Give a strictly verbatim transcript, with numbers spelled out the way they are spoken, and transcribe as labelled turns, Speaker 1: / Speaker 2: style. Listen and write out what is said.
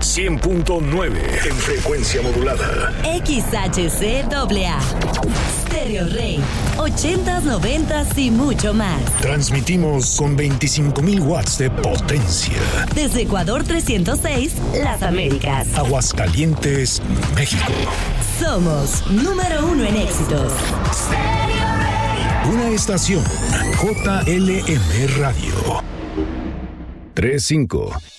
Speaker 1: cien punto nueve en frecuencia modulada.
Speaker 2: X H C A A. Stereo Rey. ochentas, noventas y mucho más.
Speaker 1: Transmitimos con veinticinco mil watts de potencia.
Speaker 2: Desde Ecuador trescientos seis, Las Américas.
Speaker 1: Aguascalientes, México.
Speaker 2: Somos número uno en éxitos.
Speaker 1: Una estación J L M Radio. tres cinco